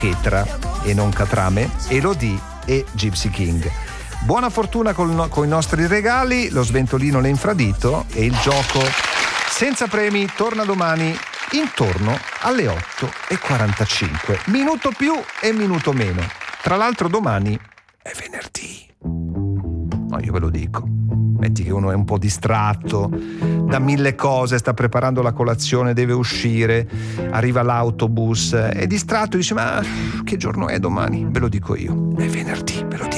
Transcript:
Chetra e non Catrame, Elodie e Gypsy King. Buona fortuna con i nostri regali, lo sventolino l'infradito e il gioco senza premi torna domani intorno alle 8:45, minuto più e minuto meno. Tra l'altro domani è venerdì. No, io ve lo dico. Metti che uno è un po' distratto da 1000 cose, sta preparando la colazione, deve uscire, arriva l'autobus, è distratto e dice: ma che giorno è domani? Ve lo dico io, è venerdì, ve lo dico.